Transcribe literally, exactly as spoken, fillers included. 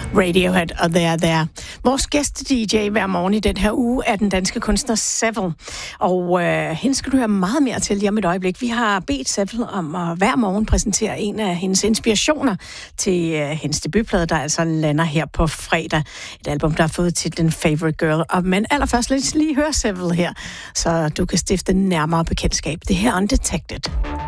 Radiohead og There There. Vores gæst-D J hver morgen i den her uge er den danske kunstner Seville. Og øh, hende skal du høre meget mere til lige om et øjeblik. Vi har bedt Seville om at hver morgen præsentere en af hendes inspirationer til øh, hendes debutplade, der altså lander her på fredag. Et album, der har fået titlen Favorite Girl. Og, men allerførst lad os lige høre Seville her, så du kan stifte nærmere bekendtskab. Det her Undetected.